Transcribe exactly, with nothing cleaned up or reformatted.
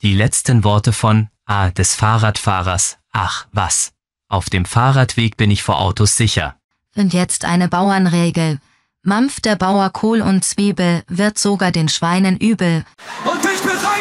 Die letzten Worte von A des Fahrradfahrers. Ach, was. Auf dem Fahrradweg bin ich vor Autos sicher. Und jetzt eine Bauernregel. Mampft der Bauer Kohl und Zwiebel, wird sogar den Schweinen übel.